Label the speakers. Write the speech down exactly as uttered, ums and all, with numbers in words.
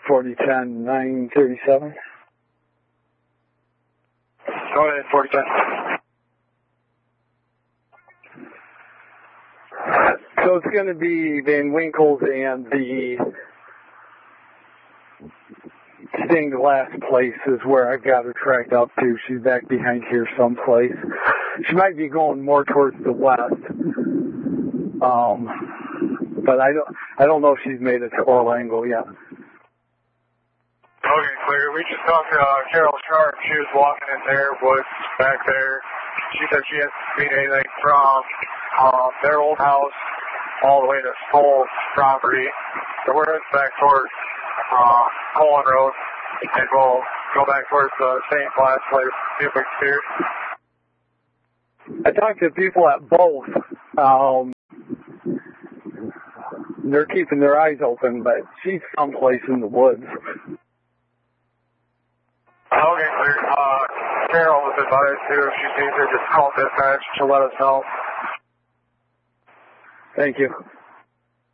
Speaker 1: forty ten, nine thirty-seven.
Speaker 2: Go ahead, forty ten.
Speaker 1: So it's going to be Van Winkle's and the stained glass place is where I've got her tracked up to. She's back behind here someplace. She might be going more towards the west. Um, but I don't, I don't know if she's made it to Orlango yet.
Speaker 2: Okay, clear. We just talked to uh, Carol Sharp. She was walking in there, woods back there. She said she hasn't seen anything from um, their old house all the way to Stoll's property. So we're heading back towards uh, Colin Road, and we'll go back towards the stained glass place, see if we can see her.
Speaker 1: I talked to people at both. Um, they're keeping their eyes open, but she's someplace in the woods.
Speaker 2: Okay, clear. Uh, Carol was advised to, if she sees her, just call dispatch to let us know.
Speaker 1: Thank you.